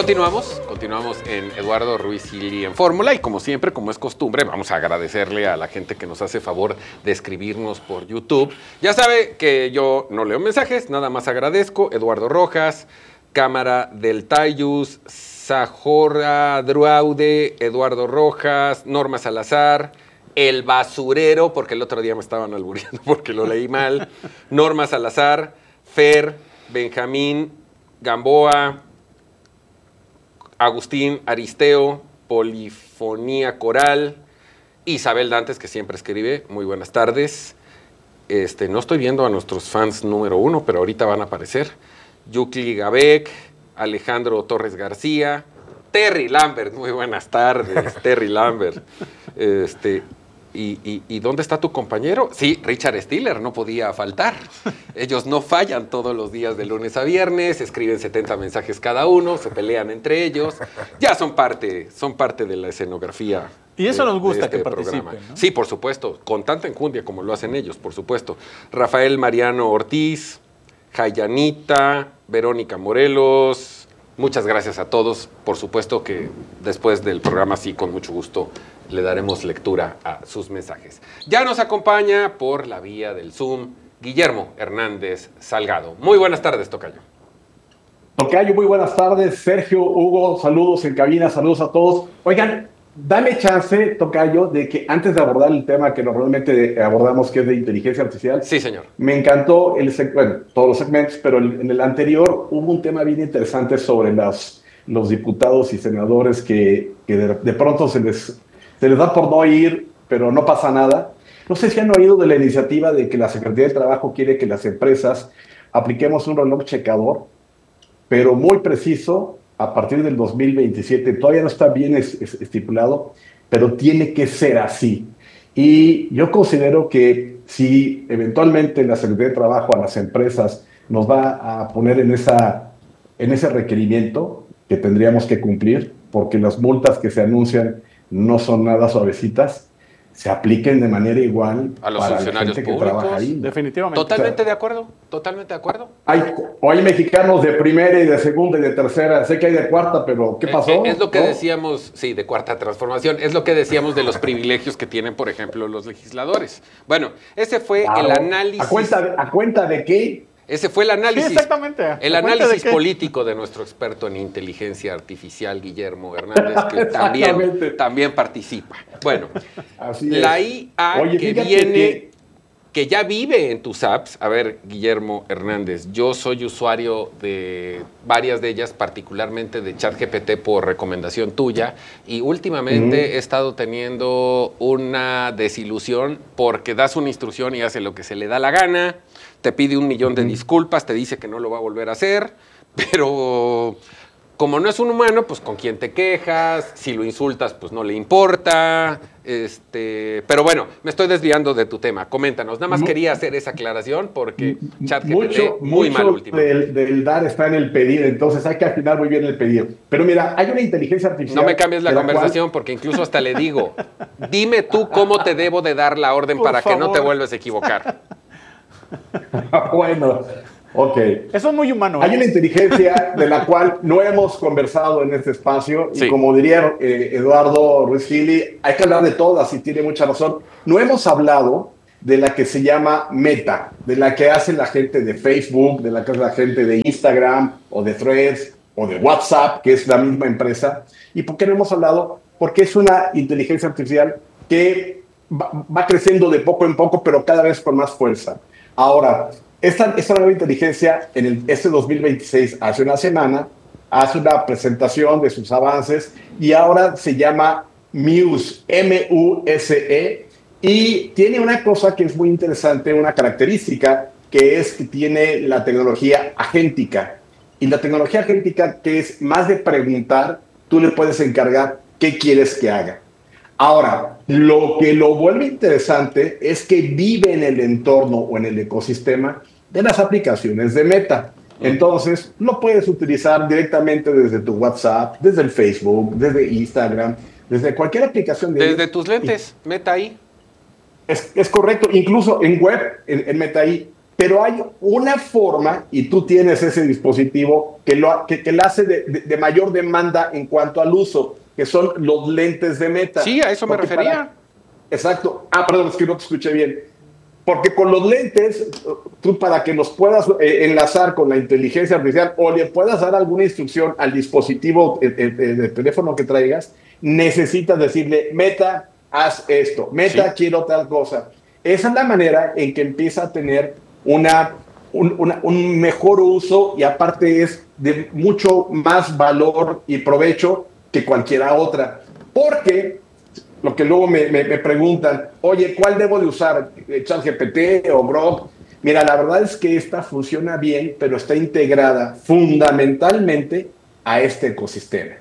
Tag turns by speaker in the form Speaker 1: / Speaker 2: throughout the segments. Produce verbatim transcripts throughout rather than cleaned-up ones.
Speaker 1: Continuamos, continuamos en Eduardo Ruiz Gili en Fórmula y como siempre, como es costumbre, vamos a agradecerle a la gente que nos hace favor de escribirnos por YouTube. Ya sabe que yo no leo mensajes, nada más agradezco. Eduardo Rojas, Cámara del Tayus, Sajora Druaude, Eduardo Rojas, Norma Salazar, El Basurero, porque el otro día me estaban albureando porque lo leí mal, Norma Salazar, Fer, Benjamín, Gamboa, Agustín Aristeo, Polifonía Coral, Isabel Dantes, que siempre escribe, muy buenas tardes. Este, no estoy viendo a nuestros fans número uno, pero ahorita van a aparecer. Yukli Gabek, Alejandro Torres García, Terry Lambert, muy buenas tardes, Terry Lambert. Este, ¿y, y, ¿Y dónde está tu compañero? Sí, Richard Stiller, no podía faltar. Ellos no fallan todos los días de lunes a viernes, escriben setenta mensajes cada uno, se pelean entre ellos. Ya son parte, son parte de la escenografía.
Speaker 2: Y eso
Speaker 1: de,
Speaker 2: nos gusta
Speaker 1: este
Speaker 2: que
Speaker 1: programa.
Speaker 2: participen, ¿no?
Speaker 1: Sí, por supuesto, con tanta enjundia como lo hacen ellos, por supuesto. Rafael Mariano Ortiz, Jayanita, Verónica Morelos, muchas gracias a todos. Por supuesto que después del programa, sí, con mucho gusto, le daremos lectura a sus mensajes. Ya nos acompaña por la vía del Zoom Guillermo Hernández Salgado. Muy buenas tardes, tocayo.
Speaker 3: Tocayo, muy buenas tardes. Sergio, Hugo, saludos en cabina, saludos a todos. Oigan, dame chance, tocayo, de que antes de abordar el tema que normalmente abordamos, que es de inteligencia artificial.
Speaker 1: Sí, señor.
Speaker 3: Me encantó, el bueno, todos los segmentos, pero en el anterior hubo un tema bien interesante sobre las, los diputados y senadores que, que de, de pronto se les, se les da por no ir, pero no pasa nada. No sé si han oído de la iniciativa de que la Secretaría de Trabajo quiere que las empresas apliquemos un reloj checador, pero muy preciso, a partir del dos mil veintisiete. Todavía no está bien es, es, estipulado, pero tiene que ser así. Y yo considero que si eventualmente la Secretaría de Trabajo a las empresas nos va a poner en, esa, en ese requerimiento que tendríamos que cumplir, porque las multas que se anuncian no son nada suavecitas, se apliquen de manera igual
Speaker 1: a los
Speaker 3: para
Speaker 1: funcionarios
Speaker 3: la gente
Speaker 1: públicos.
Speaker 3: Que trabaja ahí.
Speaker 2: Definitivamente.
Speaker 1: Totalmente
Speaker 3: O sea,
Speaker 1: de acuerdo, totalmente de acuerdo.
Speaker 3: Hay, o hay mexicanos de primera y de segunda y de tercera, sé que hay de cuarta, pero ¿qué pasó?
Speaker 1: Eh, eh, es lo que
Speaker 3: ¿No?
Speaker 1: decíamos, sí, de cuarta transformación, es lo que decíamos de los privilegios que tienen, por ejemplo, los legisladores. Bueno, ese fue
Speaker 3: Claro.
Speaker 1: el análisis.
Speaker 3: ¿A cuenta, de, ¿A cuenta de qué?
Speaker 1: Ese fue el análisis.
Speaker 2: Sí, exactamente.
Speaker 1: El
Speaker 2: ¿A cuenta
Speaker 1: análisis
Speaker 2: de qué?
Speaker 1: político de nuestro experto en inteligencia artificial, Guillermo Hernández, que también,
Speaker 3: Exactamente.
Speaker 1: también participa. Bueno,
Speaker 3: Así
Speaker 1: la
Speaker 3: es.
Speaker 1: I A
Speaker 3: Oye,
Speaker 1: que
Speaker 3: fíjate
Speaker 1: viene,
Speaker 3: que-
Speaker 1: que ya vive en tus apps. A ver, Guillermo Hernández, yo soy usuario de varias de ellas, particularmente de ChatGPT por recomendación tuya, y últimamente
Speaker 3: Ujú.
Speaker 1: he estado teniendo una desilusión porque das una instrucción y hace lo que se le da la gana, te pide un millón de
Speaker 3: Ujú.
Speaker 1: disculpas, te dice que no lo va a volver a hacer, pero como no es un humano, pues con quién te quejas, si lo insultas, pues no le importa. Este, pero bueno, me estoy desviando de tu tema. Coméntanos, nada más
Speaker 3: Mu-
Speaker 1: quería hacer esa aclaración porque ChatGPT
Speaker 3: mucho,
Speaker 1: muy
Speaker 3: mucho
Speaker 1: mal último.
Speaker 3: del, del dar está en el pedir, entonces hay que afinar muy bien el pedido. Pero mira, hay una inteligencia artificial.
Speaker 1: No me cambies la
Speaker 3: de
Speaker 1: conversación porque incluso hasta le digo, dime tú cómo te debo de dar la orden
Speaker 2: Por
Speaker 1: para que no te
Speaker 2: favor.
Speaker 1: vuelvas a equivocar.
Speaker 3: cual- bueno, ok.
Speaker 2: Eso es muy humano.
Speaker 3: Hay
Speaker 2: ¿eh?
Speaker 3: una inteligencia de la cual no hemos conversado en este espacio
Speaker 1: Sí.
Speaker 3: y como diría eh, Eduardo Ruiz Gili, hay que hablar de todas y tiene mucha razón. No hemos hablado de la que se llama Meta, de la que hace la gente de Facebook, de la que hace la gente de Instagram o de Threads o de WhatsApp, que es la misma empresa. ¿Y por qué no hemos hablado? Porque es una inteligencia artificial que va, va creciendo de poco en poco, pero cada vez con más fuerza. Ahora, esta, esta nueva inteligencia, en el, este dos mil veintiséis, hace una semana, hace una presentación de sus avances y ahora se llama Muse, M U S E, y tiene una cosa que es muy interesante, una característica, que es que tiene la tecnología agéntica. Y la tecnología agéntica, que es más de preguntar, tú le puedes encargar qué quieres que haga. Ahora, lo que lo vuelve interesante es que vive en el entorno o en el ecosistema de las aplicaciones de Meta. Entonces, lo puedes utilizar directamente desde tu WhatsApp, desde el Facebook, desde Instagram, desde cualquier aplicación de
Speaker 1: Desde
Speaker 3: ellos.
Speaker 1: tus lentes, Meta ahí.
Speaker 3: Es, es correcto, incluso en web, en, en Meta I, pero hay una forma, y tú tienes ese dispositivo, que lo que, que la hace de, de, de mayor demanda en cuanto al uso, que son los lentes de Meta.
Speaker 1: Sí, a eso me refería.
Speaker 3: Para, exacto. Ah, perdón, es que no te escuché bien. Porque con los lentes, tú para que los puedas eh, enlazar con la inteligencia artificial o le puedas dar alguna instrucción al dispositivo de, de, de teléfono que traigas, necesitas decirle, Meta, haz esto, Meta, sí. quiero tal cosa. Esa es la manera en que empieza a tener una, un, una, un mejor uso y aparte es de mucho más valor y provecho que cualquiera otra. Porque lo que luego me, me, me preguntan, oye, ¿cuál debo de usar? ¿ChatGPT o Grok? Mira, la verdad es que esta funciona bien, pero está integrada fundamentalmente a este ecosistema.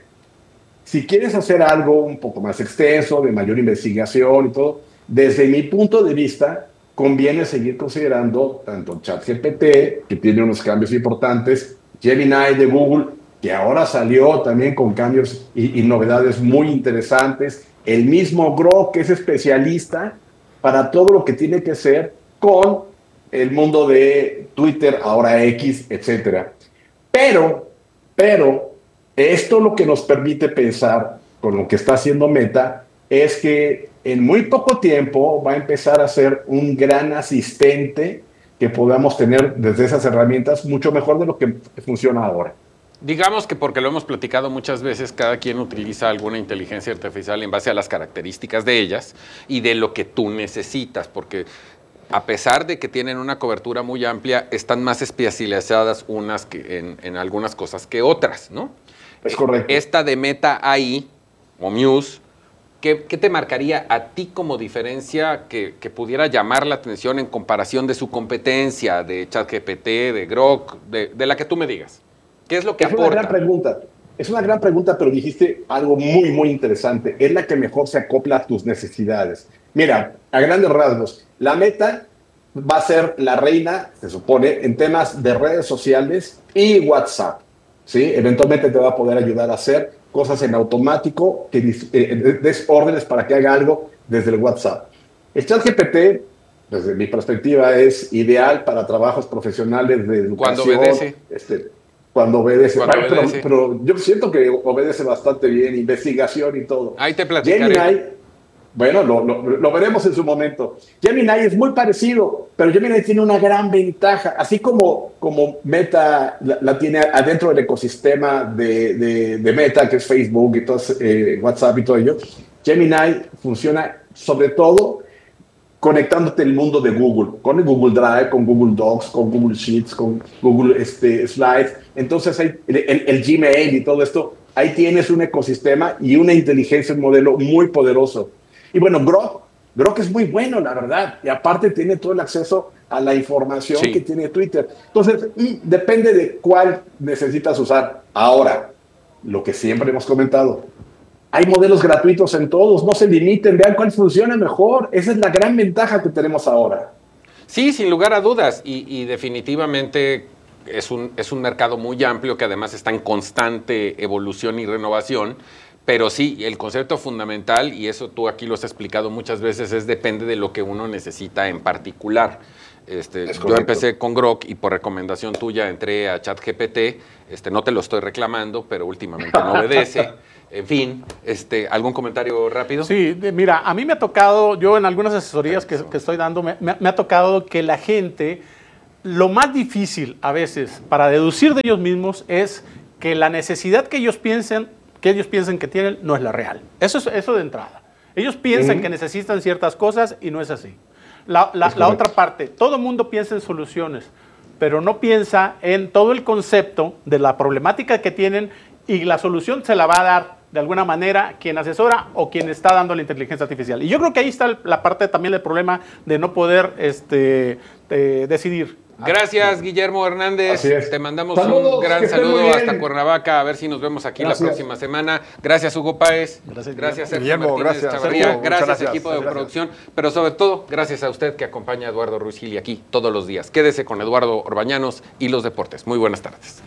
Speaker 3: Si quieres hacer algo un poco más extenso, de mayor investigación y todo, desde mi punto de vista, conviene seguir considerando tanto ChatGPT, que tiene unos cambios importantes, Gemini de Google, que ahora salió también con cambios y, y novedades muy interesantes, el mismo Grok, que es especialista para todo lo que tiene que ser con el mundo de Twitter, ahora X, etcétera. Pero, pero, esto lo que nos permite pensar con lo que está haciendo Meta es que en muy poco tiempo va a empezar a ser un gran asistente que podamos tener desde esas herramientas mucho mejor de lo que funciona ahora.
Speaker 1: Digamos que porque lo hemos platicado muchas veces, cada quien utiliza alguna inteligencia artificial en base a las características de ellas y de lo que tú necesitas, porque a pesar de que tienen una cobertura muy amplia, están más especializadas unas que en, en algunas cosas que otras, ¿no?
Speaker 3: Es correcto.
Speaker 1: Esta de Meta A I o Muse, ¿qué, qué te marcaría a ti como diferencia que, que pudiera llamar la atención en comparación de su competencia, de ChatGPT, de Grok, de, de la que tú me digas? ¿Qué es lo que
Speaker 3: es
Speaker 1: aporta?
Speaker 3: Es una gran pregunta. Es una gran pregunta, pero dijiste algo muy, muy interesante. Es la que mejor se acopla a tus necesidades. Mira, a grandes rasgos, la Meta va a ser la reina, se supone, en temas de redes sociales y WhatsApp. ¿Sí? Eventualmente te va a poder ayudar a hacer cosas en automático, que eh, des órdenes para que haga algo desde el WhatsApp. El ChatGPT, desde mi perspectiva, es ideal para trabajos profesionales de educación.
Speaker 1: Cuando obedece.
Speaker 3: Este, cuando obedece.
Speaker 1: Cuando
Speaker 3: Bueno,
Speaker 1: obedece.
Speaker 3: Pero, pero yo siento que obedece bastante bien, investigación y todo.
Speaker 1: Ahí te platicaré.
Speaker 3: Gemini, bueno, lo, lo, lo veremos en su momento. Gemini es muy parecido, pero Gemini tiene una gran ventaja. Así como, como Meta la, la tiene adentro del ecosistema de, de, de Meta, que es Facebook y todo, eh, WhatsApp y todo ello, Gemini funciona sobre todo conectándote el mundo de Google, con el Google Drive, con Google Docs, con Google Sheets, con Google este, Slides. Entonces, hay el, el, el Gmail y todo esto, ahí tienes un ecosistema y una inteligencia, un modelo muy poderoso. Y bueno, Grok, Grok es muy bueno, la verdad. Y aparte tiene todo el acceso a la información sí. que tiene Twitter. Entonces, depende de cuál necesitas usar. Ahora, lo que siempre hemos comentado, hay modelos gratuitos en todos, no se limiten, vean cuál funciona mejor. Esa es la gran ventaja que tenemos ahora.
Speaker 1: Sí, sin lugar a dudas. Y, y definitivamente es un, es un mercado muy amplio que además está en constante evolución y renovación. Pero sí, el concepto fundamental, y eso tú aquí lo has explicado muchas veces, es depende de lo que uno necesita en particular. Este, yo empecé con Grok y por recomendación tuya entré a ChatGPT. Este, no te lo estoy reclamando, pero últimamente no obedece. En fin, este, ¿algún comentario rápido?
Speaker 2: Sí, de, mira, a mí me ha tocado, yo en algunas asesorías que, que estoy dando, me, me, me ha tocado que la gente, lo más difícil a veces para deducir de ellos mismos es que la necesidad que ellos piensen, que ellos piensen que tienen no es la real. Eso es eso de entrada. Ellos piensan uh-huh. que necesitan ciertas cosas y no es así. La, la, es la otra parte, todo el mundo piensa en soluciones, pero no piensa en todo el concepto de la problemática que tienen y la solución se la va a dar de alguna manera quien asesora o quien está dando la inteligencia artificial. Y yo creo que ahí está la parte también del problema de no poder este, de decidir.
Speaker 1: Gracias, Guillermo Hernández. Te mandamos
Speaker 3: Saludos,
Speaker 1: un gran saludo hasta Cuernavaca. A ver si nos vemos aquí gracias. la próxima semana. Gracias, Hugo Páez.
Speaker 2: Gracias,
Speaker 1: gracias Sergio
Speaker 4: Guillermo.
Speaker 1: Martínez
Speaker 4: Gracias,
Speaker 1: Chavarría.
Speaker 4: Sergio,
Speaker 1: gracias,
Speaker 4: gracias,
Speaker 1: equipo de
Speaker 4: gracias.
Speaker 1: producción. Pero sobre todo, gracias a usted que acompaña a Eduardo Ruiz Gili aquí todos los días. Quédese con Eduardo Orbañanos y los deportes. Muy buenas tardes.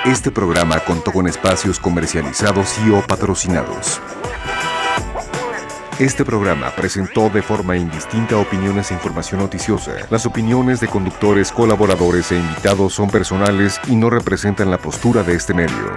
Speaker 4: Este programa contó con espacios comercializados y o patrocinados. Este programa presentó de forma indistinta opiniones e información noticiosa. Las opiniones de conductores, colaboradores e invitados son personales y no representan la postura de este medio.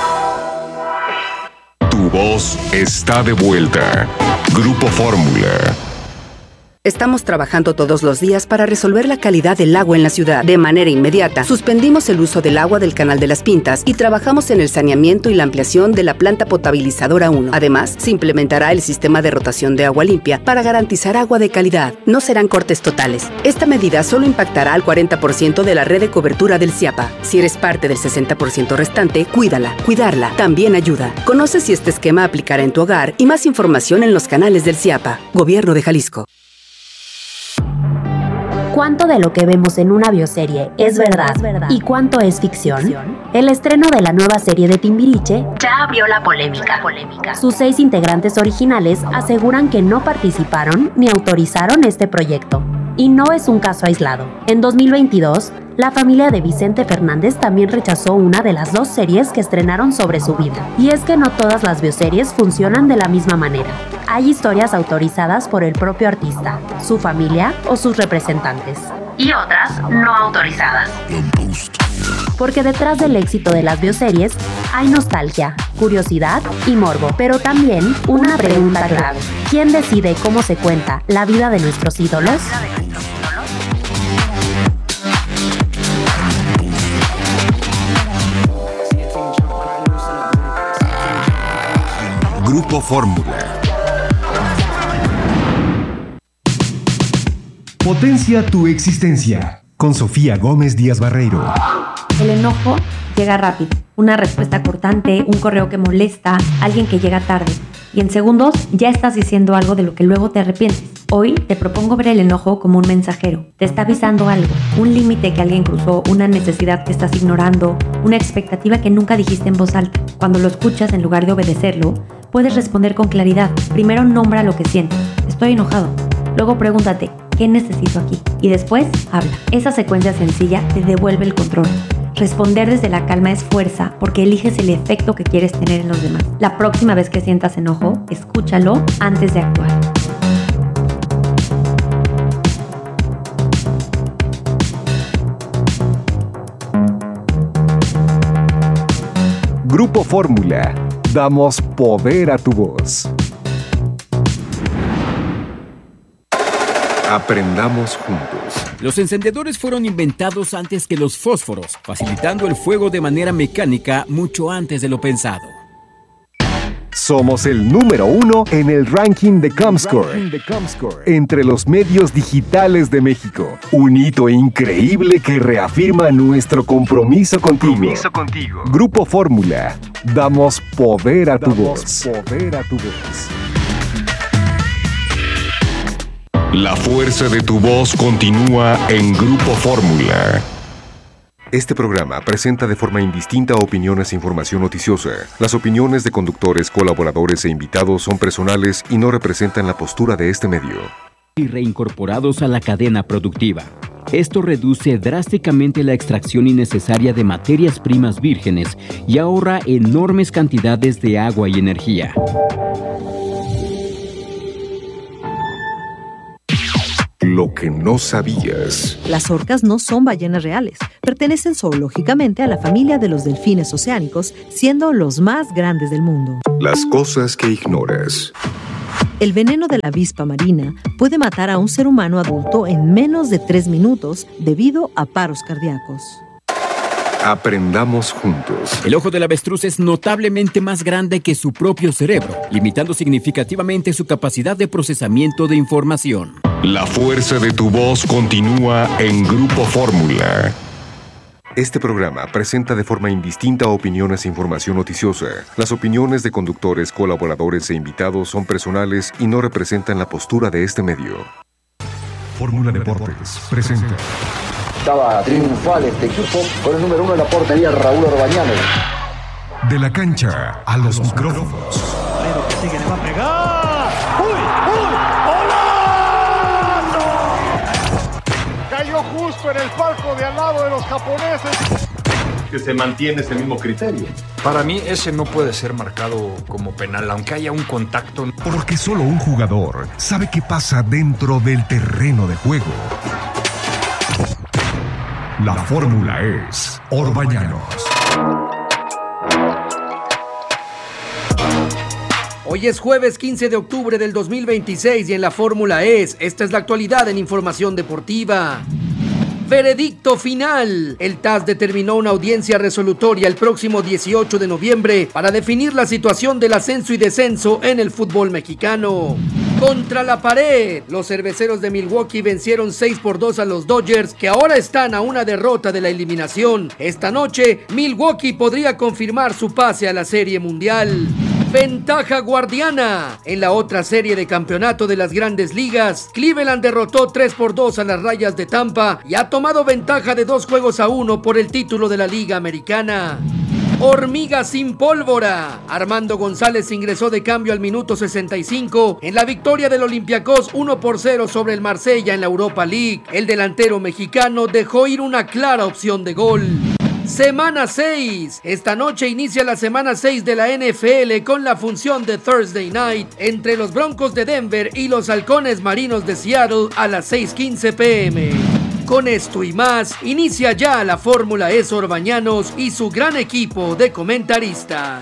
Speaker 4: Tu voz está de vuelta. Grupo Fórmula.
Speaker 5: Estamos trabajando todos los días para resolver la calidad del agua en la ciudad. De manera inmediata, suspendimos el uso del agua del Canal de las Pintas y trabajamos en el saneamiento y la ampliación de la planta potabilizadora uno. Además, se implementará el sistema de rotación de agua limpia para garantizar agua de calidad. No serán cortes totales. Esta medida solo impactará al cuarenta por ciento de la red de cobertura del CIAPA. Si eres parte del sesenta por ciento restante, cuídala. Cuidarla también ayuda. Conoce si este esquema aplicará en tu hogar y más información en los canales del CIAPA. Gobierno de Jalisco.
Speaker 6: ¿Cuánto de lo que vemos en una bioserie es verdad, es verdad y cuánto es ficción? ¿Ficción? El estreno de la nueva serie de Timbiriche ya abrió la polémica. polémica. Sus seis integrantes originales aseguran que no participaron ni autorizaron este proyecto. Y no es un caso aislado. En dos mil veintidós, la familia de Vicente Fernández también rechazó una de las dos series que estrenaron sobre su vida. Y es que no todas las bioseries funcionan de la misma manera. Hay historias autorizadas por el propio artista, su familia o sus representantes. Y otras no autorizadas. Porque detrás del éxito de las bioseries hay nostalgia, curiosidad y morbo. Pero también una pregunta clave. ¿Quién decide cómo se cuenta la vida de nuestros ídolos?
Speaker 4: Grupo Fórmula. Potencia tu existencia. Con Sofía Gómez Díaz Barreiro.
Speaker 7: El enojo llega rápido. Una respuesta cortante, un correo que molesta, alguien que llega tarde. Y en segundos ya estás diciendo algo de lo que luego te arrepientes. Hoy te propongo ver el enojo como un mensajero. Te está avisando algo, un límite que alguien cruzó, una necesidad que estás ignorando, una expectativa que nunca dijiste en voz alta. Cuando lo escuchas, en lugar de obedecerlo, puedes responder con claridad. Primero nombra lo que sientes. Estoy enojado. Luego pregúntate, ¿qué necesito aquí? Y después, habla. Esa secuencia sencilla te devuelve el control. Responder desde la calma es fuerza porque eliges el efecto que quieres tener en los demás. La próxima vez que sientas enojo, escúchalo antes de actuar.
Speaker 4: Grupo Fórmula. Damos poder a tu voz. Aprendamos juntos.
Speaker 8: Los encendedores fueron inventados antes que los fósforos, facilitando el fuego de manera mecánica mucho antes de lo pensado.
Speaker 4: Somos el número uno en el ranking de Comscore, entre los medios digitales de México. Un hito increíble que reafirma nuestro compromiso contigo. Compromiso contigo. Grupo Fórmula. Damos poder a tu voz. Poder a tu voz. La fuerza de tu voz continúa en Grupo Fórmula. Este programa presenta de forma indistinta opiniones e información noticiosa. Las opiniones de conductores, colaboradores e invitados son personales y no representan la postura de este medio.
Speaker 8: Y reincorporados a la cadena productiva. Esto reduce drásticamente la extracción innecesaria de materias primas vírgenes y ahorra enormes cantidades de agua y energía.
Speaker 4: Lo que no sabías.
Speaker 9: Las orcas no son ballenas reales. Pertenecen zoológicamente a la familia de los delfines oceánicos, siendo los más grandes del mundo.
Speaker 4: Las cosas que ignoras.
Speaker 9: El veneno de la avispa marina puede matar a un ser humano adulto en menos de tres minutos debido a paros cardíacos.
Speaker 4: Aprendamos juntos.
Speaker 8: El ojo del avestruz es notablemente más grande que su propio cerebro, limitando significativamente su capacidad de procesamiento de información.
Speaker 4: La fuerza de tu voz continúa en Grupo Fórmula. Este programa presenta de forma indistinta opiniones e información noticiosa. Las opiniones de conductores, colaboradores e invitados son personales y no representan la postura de este medio. Fórmula Deportes presenta.
Speaker 10: Estaba triunfal este equipo con el número uno de la portería, Raúl Orbañanos.
Speaker 4: De la cancha a los micrófonos.
Speaker 11: Pero que sigue, le va a pegar. ¡Uy, uy! ¡Golazo! Cayó justo en el palco de al lado de los japoneses.
Speaker 12: que se mantiene ese mismo criterio.
Speaker 13: Para mí ese no puede ser marcado como penal, aunque haya un contacto.
Speaker 4: Porque solo un jugador sabe qué pasa dentro del terreno de juego. La fórmula es Orbañanos.
Speaker 14: Hoy es jueves quince de octubre del dos mil veintiséis y en la Fórmula E, esta es la actualidad en Información Deportiva. Veredicto final. El T A S determinó una audiencia resolutoria el próximo dieciocho de noviembre para definir la situación del ascenso y descenso en el fútbol mexicano. Contra la pared, los cerveceros de Milwaukee vencieron seis por dos a los Dodgers, que ahora están a una derrota de la eliminación. Esta noche, Milwaukee podría confirmar su pase a la Serie Mundial. Ventaja guardiana. En la otra serie de campeonato de las Grandes Ligas, Cleveland derrotó tres por dos a las Rayas de Tampa y ha tomado ventaja de dos juegos a uno por el título de la Liga Americana. Hormiga sin pólvora. Armando González ingresó de cambio al minuto sesenta y cinco en la victoria del Olympiacos uno por cero sobre el Marsella en la Europa League. El delantero mexicano dejó ir una clara opción de gol. Semana seis. Esta noche inicia la semana seis de la N F L con la función de Thursday Night entre los Broncos de Denver y los Halcones Marinos de Seattle a las seis quince pe eme. Con esto y más, inicia ya la Fórmula E Orbañanos y su gran equipo de comentaristas.